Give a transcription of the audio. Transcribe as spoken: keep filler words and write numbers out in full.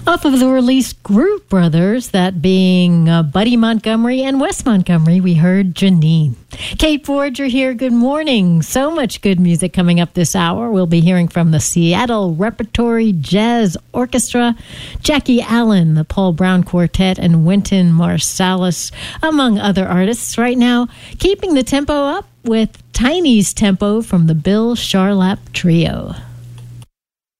Off of the release Groove Brothers, that being uh, Buddy Montgomery and Wes Montgomery, we heard Janine. Kate Forger here, good morning. So much good music coming up this hour. We'll be hearing from the Seattle Repertory Jazz Orchestra, Jackie Allen, the Paul Brown Quartet, and Wynton Marsalis, among other artists. Right now, keeping the tempo up with Tiny's Tempo from the Bill Charlap Trio.